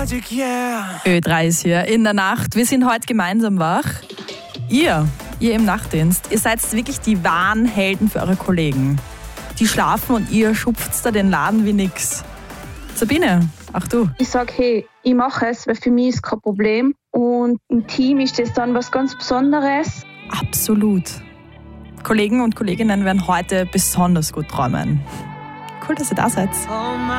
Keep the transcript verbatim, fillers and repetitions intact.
Magic, yeah. Ö drei ist hier in der Nacht. Wir sind heute gemeinsam wach. Ihr, ihr im Nachtdienst, ihr seid wirklich die wahren Helden für eure Kollegen. Die schlafen und ihr schupft da den Laden wie nix. Sabine, auch du. Ich sage, hey, ich mache es, weil für mich ist kein Problem. Und im Team ist das dann was ganz Besonderes. Absolut. Kollegen und Kolleginnen werden heute besonders gut träumen. Cool, dass ihr da seid.